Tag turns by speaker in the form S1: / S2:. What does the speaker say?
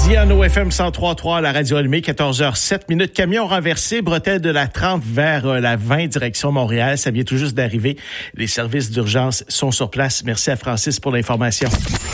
S1: midi à nos FM 103.3 à la radio allumée, 14h07. Camion renversé, bretelle de la 30 vers la 20, direction Montréal. Ça vient tout juste d'arriver. Les services d'urgence sont sur place. Merci à Francis pour l'information.